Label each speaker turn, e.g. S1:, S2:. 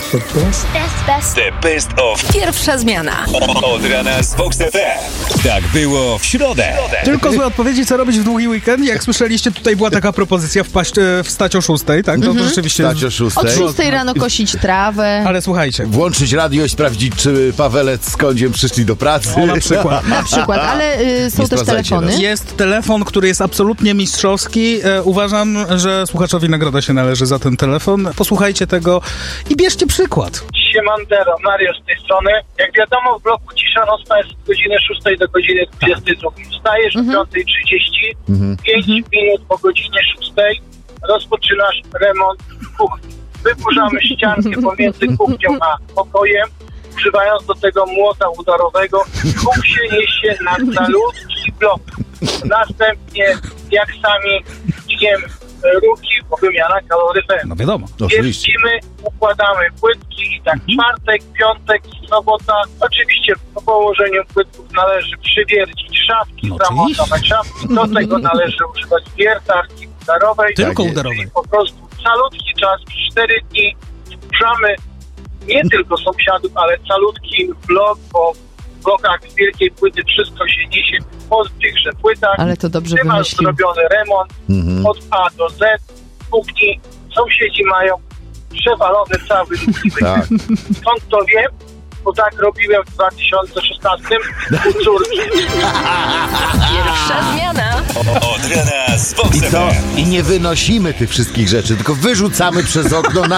S1: The best of
S2: Pierwsza zmiana.
S1: Od rana z Vox FM. Tak było w środę.
S3: Tylko złe odpowiedzi, co robić w długi weekend. Jak słyszeliście, tutaj była taka propozycja wstać o 6, tak? To rzeczywiście...
S4: Stać o 6.
S5: Od 6 rano kosić trawę.
S3: Ale słuchajcie,
S4: Włączyć radio i sprawdzić, czy Pawelec z Kądziem przyszli do pracy.
S3: o, na przykład.
S5: Na przykład, ale są
S4: Nie
S5: też
S4: sprawdzajcie
S5: telefony.
S4: nas.
S3: Jest telefon, który jest absolutnie mistrzowski. Uważam, że słuchaczowi nagroda się należy za ten telefon. Posłuchajcie tego i bierzcie przykład.
S6: Siemandero, Mario z tej strony. Jak wiadomo, w bloku cisza nocna jest od godziny 6 do godziny 22. Wstajesz o 5:30, 5 minut po godzinie 6 rozpoczynasz remont kuchni. Wyburzamy ściankę pomiędzy kuchnią a pokojem, używając do tego młota udarowego. Huk się niesie na calutki blok. Następnie, jak sami tniemy ruki, bo wymiana kaloryferów.
S3: No wiadomo.
S4: Oczywiście.
S6: Wiercimy, układamy płytki i tak czwartek, piątek, sobota. Oczywiście po położeniu płytków należy przywiercić szafki,
S3: No
S6: zamontować szafki. Do tego należy używać wiertarki udarowej.
S3: Tylko
S4: jest.
S3: udarowej.
S6: I po prostu calutki czas, 4 dni wkurzamy nie tylko sąsiadów, ale calutki blok, bo w blokach z wielkiej płyty wszystko się niesie po tychże płytach.
S5: Ale to dobrze
S6: Ty masz
S5: wymyślił.
S6: zrobiony remont od A do Z kuchni. Sąsiedzi mają przewalony cały kuchni.
S4: Tak.
S6: Skąd to wiem? Bo tak robiłem w 2016 u córki.
S2: Pierwsza zmiana.
S1: Od rana z Vox
S4: I co?
S1: FM.
S4: I nie wynosimy tych wszystkich rzeczy, tylko wyrzucamy przez okno na